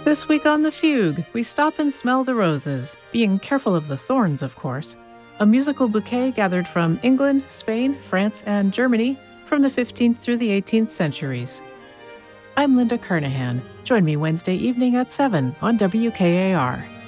This week on The Fugue, we stop and smell the roses, being careful of the thorns, of course. A musical bouquet gathered from England, Spain, France, and Germany from the 15th through the 18th centuries. I'm Linda Kernahan. Join me Wednesday evening at 7 on WKAR.